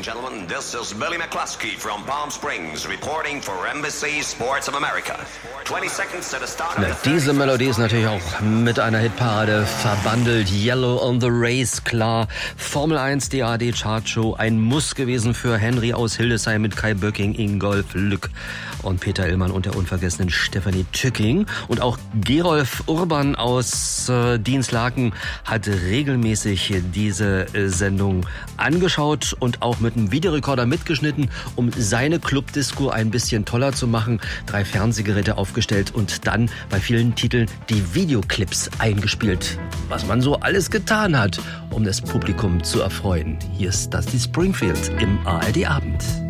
gentlemen, this is Billy McCluskey from Palm Springs reporting for NBC Sports of America. 20 seconds to the start of the Diese Melodie ist natürlich auch mit einer Hitparade verbandelt. Yellow on the Race, klar. Formel 1, die ARD-Chartshow, ein Muss gewesen für Henry aus Hildesheim mit Kai Böcking, Ingolf Lück und Peter Illmann und der unvergessenen Stefanie Tücking. Und auch Gerolf Urban aus Dienstlaken hat regelmäßig diese Sendung angeschaut und auch mit einem Videorekorder mitgeschnitten, um seine Clubdisco ein bisschen toller zu machen. 3 Fernsehgeräte aufgestellt und dann bei vielen Titeln die Videoclips eingespielt. Was man so alles getan hat, um das Publikum zu erfreuen. Hier ist Dusty Springfield im ARD-Abend.